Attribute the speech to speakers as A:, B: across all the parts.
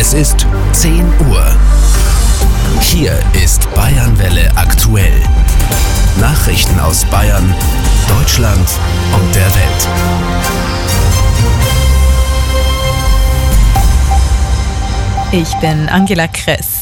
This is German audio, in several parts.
A: Es ist 10 Uhr. Hier ist Bayernwelle aktuell. Nachrichten aus Bayern, Deutschland und der Welt.
B: Ich bin Angela Kress.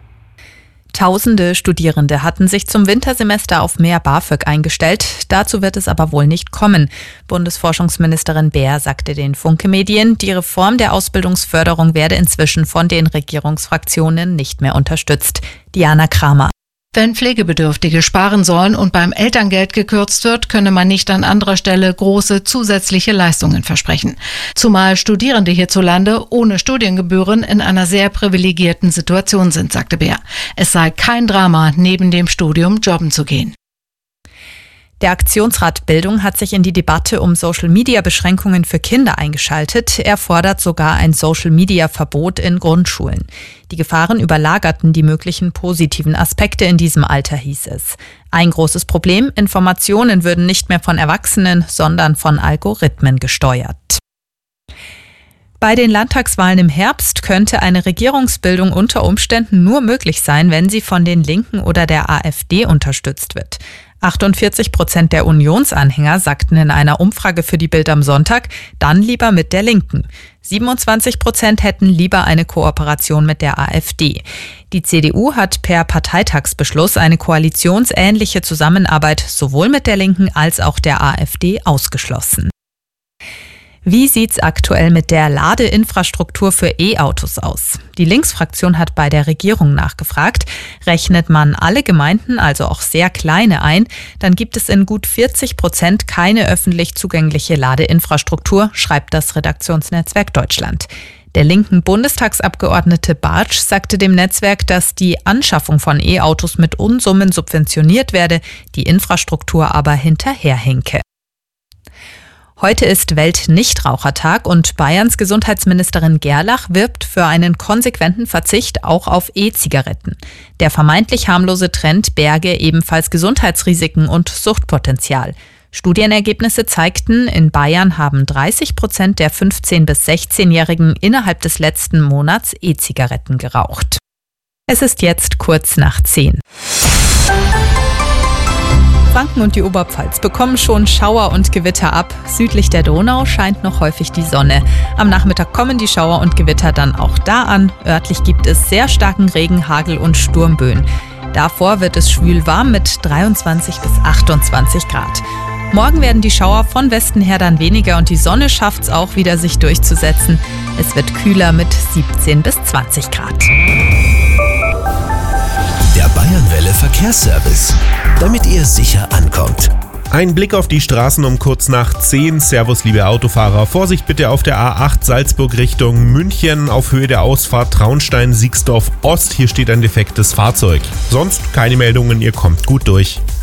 B: Tausende Studierende hatten sich zum Wintersemester auf mehr BAföG eingestellt. Dazu wird es aber wohl nicht kommen. Bundesforschungsministerin Baer sagte den Funke-Medien, die Reform der Ausbildungsförderung werde inzwischen von den Regierungsfraktionen nicht mehr unterstützt. Diana Kramer.
C: Wenn Pflegebedürftige sparen sollen und beim Elterngeld gekürzt wird, könne man nicht an anderer Stelle große zusätzliche Leistungen versprechen. Zumal Studierende hierzulande ohne Studiengebühren in einer sehr privilegierten Situation sind, sagte Baer. Es sei kein Drama, neben dem Studium jobben zu gehen.
B: Der Aktionsrat Bildung hat sich in die Debatte um Social-Media-Beschränkungen für Kinder eingeschaltet. Er fordert sogar ein Social-Media-Verbot in Grundschulen. Die Gefahren überlagerten die möglichen positiven Aspekte in diesem Alter, hieß es. Ein großes Problem: Informationen würden nicht mehr von Erwachsenen, sondern von Algorithmen gesteuert. Bei den Landtagswahlen im Herbst könnte eine Regierungsbildung unter Umständen nur möglich sein, wenn sie von den Linken oder der AfD unterstützt wird. 48% der Unionsanhänger sagten in einer Umfrage für die Bild am Sonntag, dann lieber mit der Linken. 27% hätten lieber eine Kooperation mit der AfD. Die CDU hat per Parteitagsbeschluss eine koalitionsähnliche Zusammenarbeit sowohl mit der Linken als auch der AfD ausgeschlossen. Wie sieht's aktuell mit der Ladeinfrastruktur für E-Autos aus? Die Linksfraktion hat bei der Regierung nachgefragt. Rechnet man alle Gemeinden, also auch sehr kleine, ein, dann gibt es in gut 40% keine öffentlich zugängliche Ladeinfrastruktur, schreibt das Redaktionsnetzwerk Deutschland. Der linken Bundestagsabgeordnete Bartsch sagte dem Netzwerk, dass die Anschaffung von E-Autos mit Unsummen subventioniert werde, die Infrastruktur aber hinterherhinke. Heute ist Welt-Nichtrauchertag und Bayerns Gesundheitsministerin Gerlach wirbt für einen konsequenten Verzicht auch auf E-Zigaretten. Der vermeintlich harmlose Trend berge ebenfalls Gesundheitsrisiken und Suchtpotenzial. Studienergebnisse zeigten, in Bayern haben 30% der 15- bis 16-Jährigen innerhalb des letzten Monats E-Zigaretten geraucht. Es ist jetzt kurz nach 10. Franken und die Oberpfalz bekommen schon Schauer und Gewitter ab. Südlich der Donau scheint noch häufig die Sonne. Am Nachmittag kommen die Schauer und Gewitter dann auch da an. Örtlich gibt es sehr starken Regen, Hagel und Sturmböen. Davor wird es schwül warm mit 23 bis 28 Grad. Morgen werden die Schauer von Westen her dann weniger und die Sonne schafft es auch wieder, sich durchzusetzen. Es wird kühler mit 17 bis 20 Grad.
A: Der Bayernwelle Verkehrsservice, damit ihr sicher ankommt.
D: Ein Blick auf die Straßen um kurz nach 10. Servus, liebe Autofahrer. Vorsicht bitte auf der A8 Salzburg Richtung München auf Höhe der Ausfahrt Traunstein-Siegsdorf Ost. Hier steht ein defektes Fahrzeug. Sonst keine Meldungen, ihr kommt gut durch.